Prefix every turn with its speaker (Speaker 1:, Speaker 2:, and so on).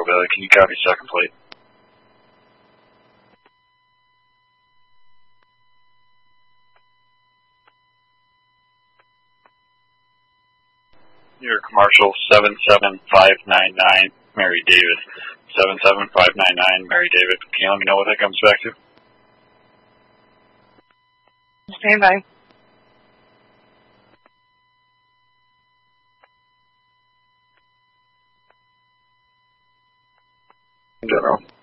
Speaker 1: Central Valley. Can you copy second plate? Your commercial 77599, Mary David. 77599, Mary David. Can you let me know what that comes back to?
Speaker 2: Stand by.
Speaker 1: General.